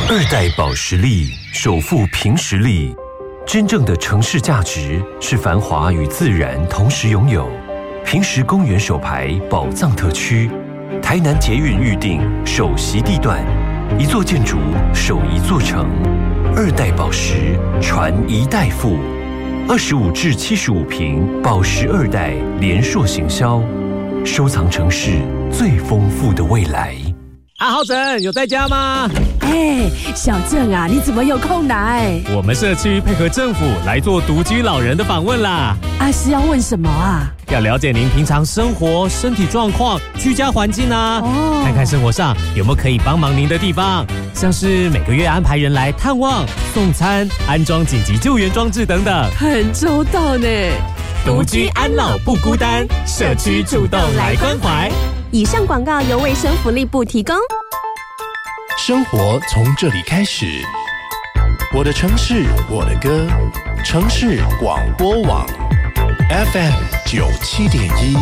二代保时力首富凭实力，真正的城市价值是繁华与自然同时拥有。平实公园首排宝藏特区，台南捷运预定首席地段，一座建筑守一座城。二代保时传一代富，25至75坪保时二代联硕行销，收藏城市最丰富的未来。 阿浩神有在家吗？ 小郑啊，你怎么有空来？ 我们社区配合政府来做独居老人的访问啦。 是要问什么啊？ 要了解您平常生活、身体状况、居家环境啊，看看生活上有没有可以帮忙您的地方，像是每个月安排人来探望、送餐、安装紧急救援装置等等， 很周到呢。 独居安老不孤单，社区主动来关怀。 以上广告由卫生福利部提供。 生活从这里开始，我的城市，我的歌，城市广播网 FM 97.1